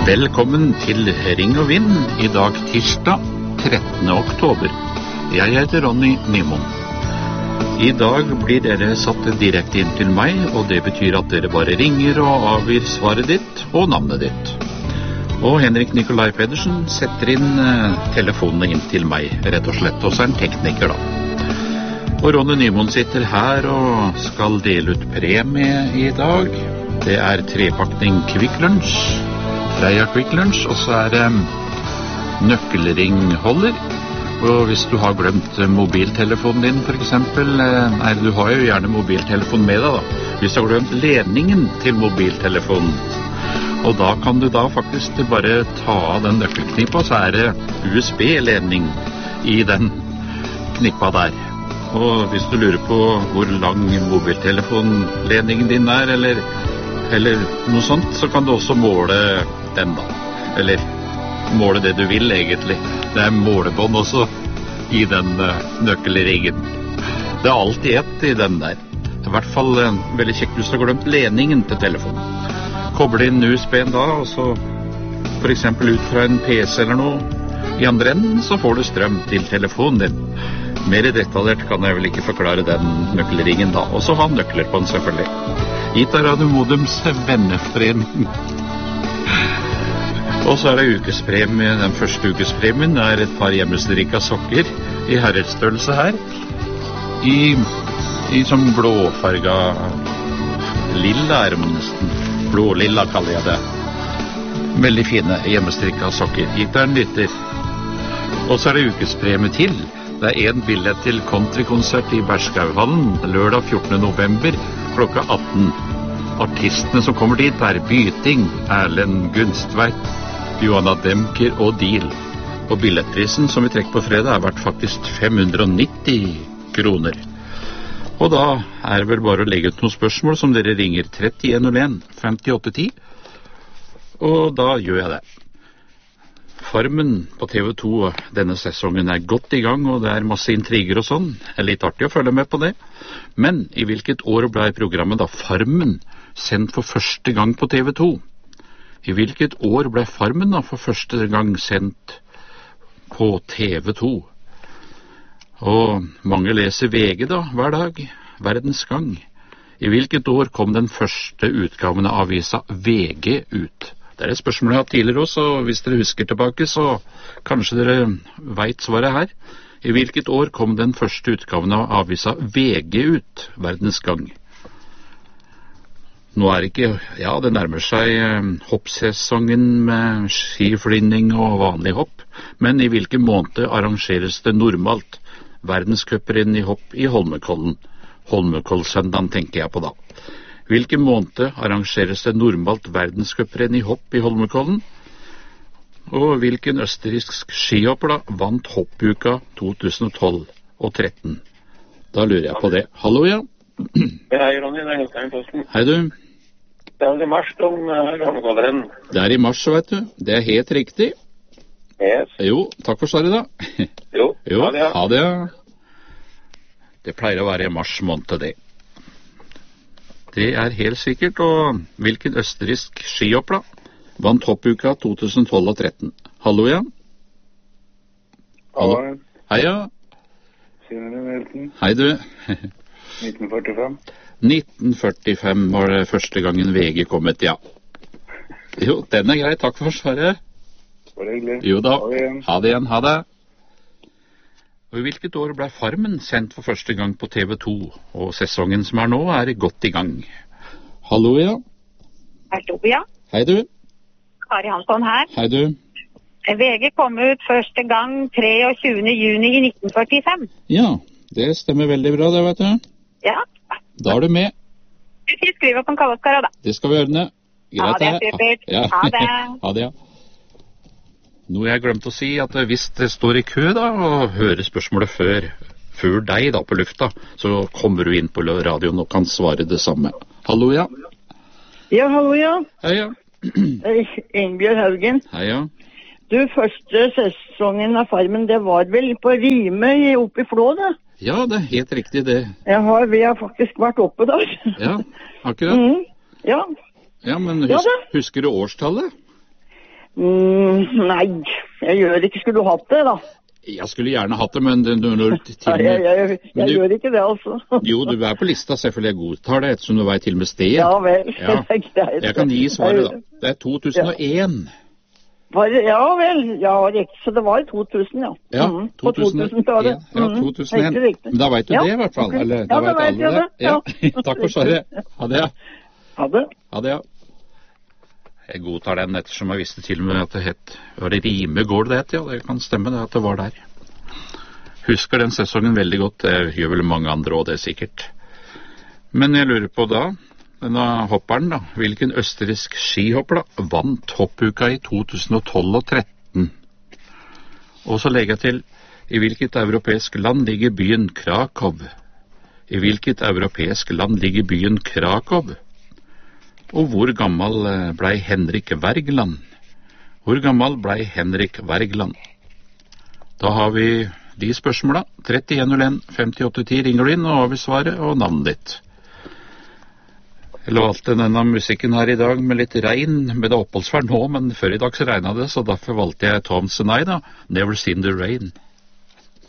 Velkommen til Ring og Vind, i dag tirsdag 13. oktober. Jeg heter Ronny Nymoen. I dag blir dere satt direkte inn til meg, og det betyr at dere bare ringer og avgir svaret ditt og navnet ditt. Og Henrik Nikolai Pedersen setter inn telefonene inn til meg, rett og slett, og så er han tekniker da. Og Ronny Nymoen sitter her og skal dele ut premie i dag. Det er 3-pakning Kvikk Lunsj, Freia Kvikk Lunsj, og så er det nøkkelringholder. Og hvis du har glemt mobiltelefonen din for eksempel, du har jo gjerne mobiltelefon med deg da. Hvis du har glemt ledningen til mobiltelefonen, og da kan du da faktisk bare ta av den nøkkelknippa, så er det USB-ledning i den knippa der. Og hvis du lurer på hvor lang mobiltelefonledningen din er, eller noe sånt, så kan du også måle den da. Eller måle det du vil egentlig. Det er målebånd også i den nøkkelringen. Det er alltid ett i den der. Det er i hvert fall veldig kjekt hvis du har glemt ledningen til telefonen. Koble inn USB-en da, og så for eksempel ut fra en PC eller noe i andre enden, så får du strøm til telefonen din. Mer detaljert kan jeg vel ikke forklare den nøkkelringen da. Og så ha nøkler på den selvfølgelig. Gitt av Radio Modems venneforening. Og så er det ukespremie. Den første ukespremien er et par hjemmestrikka sokker i herrestørrelse her. I som blåfarga lilla er det nesten. Blå-lilla kaller jeg det. Veldig fine hjemmestrikka sokker. Gitt av en lytter. Og så er det ukespremie til. Det er en billett til countrykonsert i Berskauhallen lørdag 14. november klokka 18. Artistene som kommer dit er Byting, Erlend Gunstveit, Johanna Demker og Deal. Og billettprisen som vi trekker på fredag er vært faktisk 590 kroner. Og da er det vel bare å legge ut noen spørsmål som dere ringer 3101 5810. Og da gjør jeg det. Farmen på TV2 denne sesongen er godt i gang, og det er masse intriger og sånn. Det er litt artig å følge med på det. Men i hvilket år ble programmet da Farmen sendt for første gang på TV2? I hvilket år ble Farmen da for første gang sendt på TV2? Og mange leser VG da, hver dag. Verdens Gang. I hvilket år kom den første utgaven av avisa VG ut? Det er et spørsmål jeg har hatt tidligere også, og hvis dere husker tilbake, så kanskje dere vet svaret her. I hvilket år kom den første utgaven av avisa VG ut, Verdens Gang? Nå er det ikke, ja, det nærmer seg hoppsesongen med skiflynning og vanlig hopp, men i hvilken måned arrangeres det normalt verdenscuprenn i hopp i Holmenkollen? Holmenkollsøndagen tenker jeg på da. Hvilken måned arrangeres det normalt verdenscuprenn i hopp i Holmenkollen? Og hvilken østerriksk skihopper da vant hoppuka 2012 og 13? Da lurer jeg på det. Hallo, ja. Hei, Ronny, det er Jostein Posten. Hei, du. Det er i mars om Holmenkollrenn. Det er i mars, vet du. Det er helt riktig. Yes. Jo, takk for svaret da. Jo, ha det, ja. Ha det, ja. Det pleier å være i mars måned, det. Det er helt sikkert, og hvilken østerriksk skihopper da vant hoppuka 2012 og 13? Hallo, ja? Hallo? Hei, ja. Sinne Nelsen. Hei, du. 1945. 1945 var det første gangen VG kommet, ja. Jo, den er grei, takk for svaret. Var det hyggelig. Jo da, Ha det igjen. ha det igjen, ha det. Og i hvilket år ble Farmen sendt for første gang på TV2, og sesongen som er nå er godt i gang? Hallo, ja. Hallo, ja. Hei, du. Kari Hansson her. Hei, du. VG kom ut første gang 23. juni i 1945. Ja, det stemmer veldig bra, det vet du. Ja. Da er du med. Du skal skrive opp en kalloskara da. Det skal vi ordne. Greit, det er supert. Ja. Ha det. Ha det, ja. Noe jeg glemte å si, at hvis det står i kø da, og hører spørsmålet før deg da på lufta, så kommer du inn på radioen og kan svare det samme. Hallo, ja. Ja, hallo, ja. Hei, ja. Ingebjørg Haugen. Hei, ja. Du, første sesongen av Farmen, det var vel på Rime oppe i Flå, da? Ja, det er helt riktig det. Vi har faktisk vært oppe der. Ja, akkurat. Ja. Ja, men husker du årstallet? Nei, jeg gjør ikke. Skulle du hatt det, da? Jeg skulle gjerne hatt det, men når Nei, jeg gjør ikke det, altså. Jo, du er på lista, selvfølgelig. Jeg godtar det, ettersom du vet til og med sted. Ja vel, ja. Det er greit. Jeg kan gi svaret, da. Det er 2001. Ja vel, ja, riktig. Så det var i 2000, ja. Ja, 2001. Ja, 2001. Men da vet du det, i hvert fall. Eller, da vet alle det. Ja. Takk for svaret. Ha det. Ha det. Ha det, ja. Jeg godtar den, ettersom jeg visste til og med at det het, var det Rime gård det het, ja, det kan stemme det at det var der. Husker den sesongen veldig godt, det gjør vel mange andre også det sikkert. Men jeg lurer på da, denne hopperen da, hvilken østerriksk skihopper da, vant hoppuka i 2012 og 13? Og så legger jeg til, i hvilket europeisk land ligger byen Krakow? I hvilket europeisk land ligger byen Krakow? Og hvor gammel blei Henrik Wergeland? Hvor gammel blei Henrik Wergeland? Da har vi de spørsmålene. 3101 5810 ringer du inn, og har vi svaret og navnet ditt. Jeg valgte denne musikken her i dag med litt regn, med det oppholdsvær nå, men før i dag så regnet det, så derfor valgte jeg Tom Senai da, Never Seen the Rain.